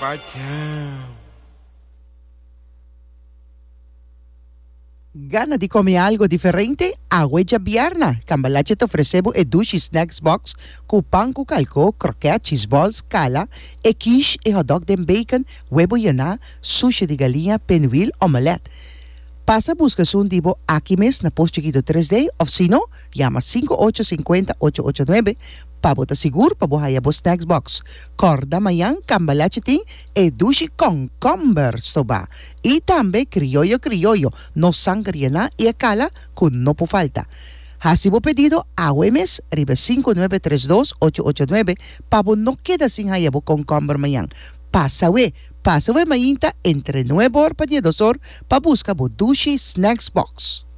Pacham. Gana de comer algo diferente? A Huella Bierna. Cambalache te ofrecemos el Dushi Snacks Box con pan con calco, croquet, cheese balls, cala, e quiche e hot dog de bacon, huevo llena, sushi de galinha, pinwheel, omelette. Pasa busca un divo aquí mes na post chiquito 3D o si no, llama 5850-889 para botar seguro para bohaya bo snacks box. Corda mayan cambalache ting e dushi con comber stoba. Y también criollo, no sangre na y cala con no po falta. Hasibo pedido a Wemes, ribe 5932-889 para no queda sin hayabo con comber mayan. Pasa we mayinta entre 9 horas para 2 horas para buscar bo Dushi Snacks Box.